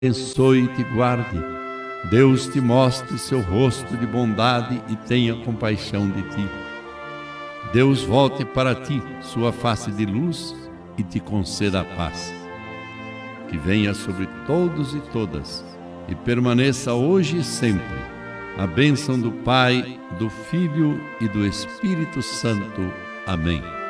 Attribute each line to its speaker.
Speaker 1: abençoe e te guarde. Deus te mostre seu rosto de bondade e tenha compaixão de ti. Deus volte para ti sua face de luz e te conceda a paz. Que venha sobre todos e todas e permaneça hoje e sempre a bênção do Pai, do Filho e do Espírito Santo. Amém.